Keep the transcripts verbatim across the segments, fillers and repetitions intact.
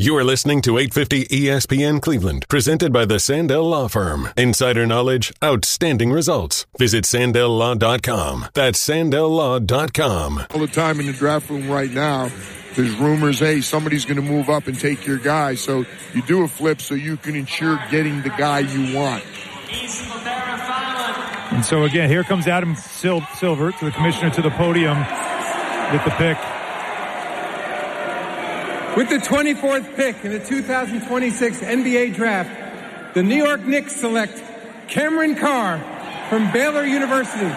You are listening to eight fifty E S P N Cleveland, presented by the Sandell Law Firm. Insider knowledge, outstanding results. Visit Sandell Law dot com. That's Sandell Law dot com. All the time in the draft room right now, there's rumors, hey, somebody's going to move up and take your guy. So you do a flip so you can ensure getting the guy you want. And so, again, here comes Adam Sil- Silver to the commissioner to the podium with the pick. With the twenty-fourth pick in the two thousand twenty-six N B A Draft, the New York Knicks select Cameron Carr from Baylor University.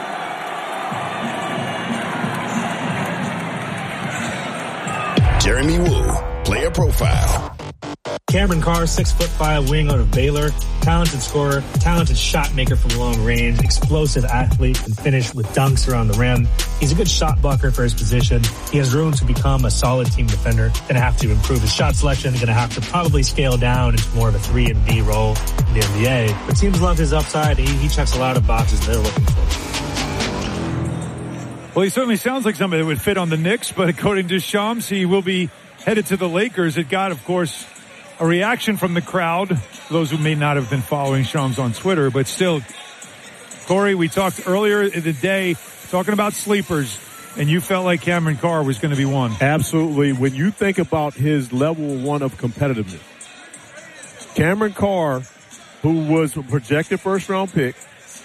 Jeremy Woo, player profile. Cameron Carr, six foot five wing out of Baylor, talented scorer, talented shot maker from long range, explosive athlete, and finish with dunks around the rim. He's a good shot blocker for his position. He has room to become a solid team defender. Going to have to improve his shot selection. Going to have to probably scale down into more of a three and D role in the N B A. But teams love his upside. He, he checks a lot of boxes they're looking for. Well, he certainly sounds like somebody that would fit on the Knicks, but according to Shams, he will be headed to the Lakers. It got, of course, a reaction from the crowd, those who may not have been following Shams on Twitter, but still, Corey, we talked earlier in the day talking about sleepers, and you felt like Cameron Carr was going to be one. Absolutely. When you think about his level one of competitiveness, Cameron Carr, who was a projected first-round pick,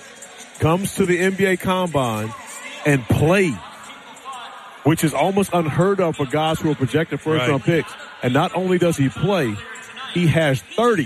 comes to the N B A Combine and plays, which is almost unheard of for guys who are projected first-round right. picks. And not only does he play, he has thirty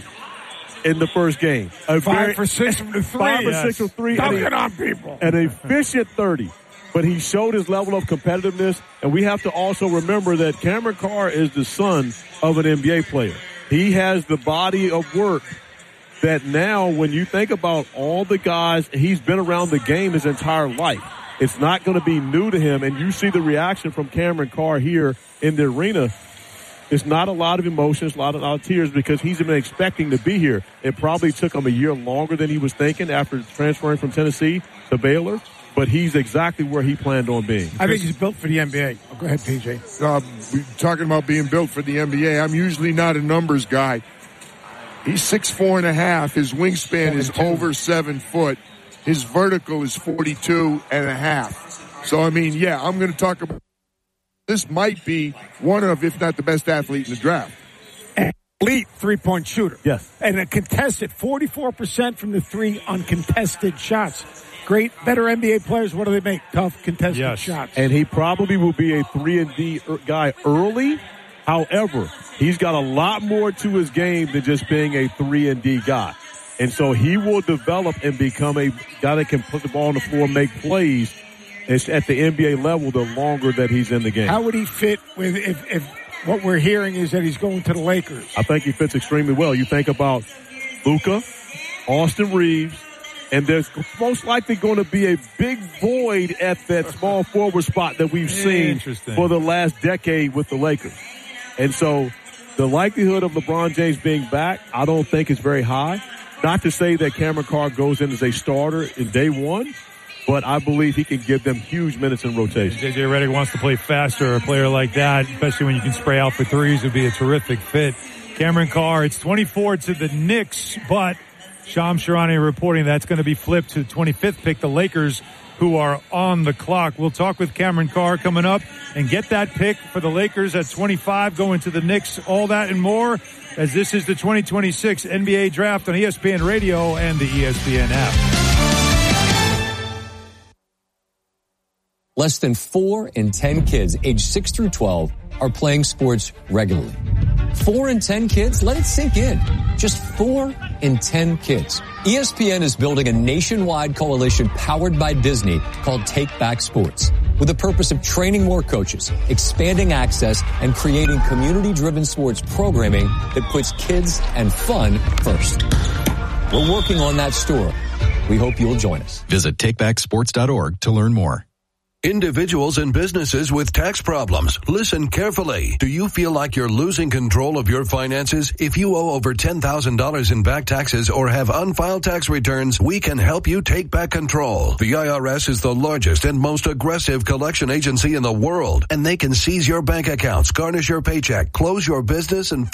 in the first game. A five very, for six from the three. Five yes. for six from three. Dunking on people. An efficient thirty. But he showed his level of competitiveness. And we have to also remember that Cameron Carr is the son of an N B A player. He has the body of work that now when you think about all the guys, he's been around the game his entire life. It's not going to be new to him. And you see the reaction from Cameron Carr here in the arena. It's not a lot of emotions, a lot of, a lot of tears because he's been expecting to be here. It probably took him a year longer than he was thinking after transferring from Tennessee to Baylor, but he's exactly where he planned on being. I think he's built for the N B A. Oh, go ahead, P J. Uh, we're talking about being built for the N B A. I'm usually not a numbers guy. He's six four and a half. His wingspan seven, is two. Over seven foot. His vertical is forty-two and a half. So, I mean, yeah, I'm going to talk about this might be one of, if not the best athlete in the draft. An elite three-point shooter. Yes. And a contested forty-four percent from the three uncontested shots. Great, better N B A players, what do they make? Tough contested yes. shots. And he probably will be a three and D guy early. However, he's got a lot more to his game than just being a three and D guy. And so he will develop and become a guy that can put the ball on the floor, make plays at the N B A level the longer that he's in the game. How would he fit with if, if what we're hearing is that he's going to the Lakers? I think he fits extremely well. You think about Luka, Austin Reeves, and there's most likely going to be a big void at that small forward spot that we've seen for the last decade with the Lakers. And so the likelihood of LeBron James being back, I don't think is very high. Not to say that Cameron Carr goes in as a starter in day one, but I believe he can give them huge minutes in rotation. J J Redick wants to play faster. A player like that, especially when you can spray out for threes, would be a terrific fit. Cameron Carr, it's twenty-four to the Knicks, but Shams Charania reporting that's going to be flipped to the twenty-fifth pick, the Lakers, who are on the clock. We'll talk with Cameron Carr coming up and get that pick for the Lakers at twenty-five, going to the Knicks, all that and more, as this is the twenty twenty-six N B A Draft on E S P N Radio and the E S P N app. Less than four in ten kids aged six through twelve are playing sports regularly. Four in ten kids? Let it sink in. Just four in ten kids. E S P N is building a nationwide coalition powered by Disney called Take Back Sports, with the purpose of training more coaches, expanding access, and creating community-driven sports programming that puts kids and fun first. We're working on that story. We hope you'll join us. Visit take back sports dot org to learn more. Individuals and businesses with tax problems, listen carefully. Do you feel like you're losing control of your finances? If you owe over ten thousand dollars in back taxes or have unfiled tax returns, we can help you take back control. The I R S is the largest and most aggressive collection agency in the world, and they can seize your bank accounts, garnish your paycheck, close your business, and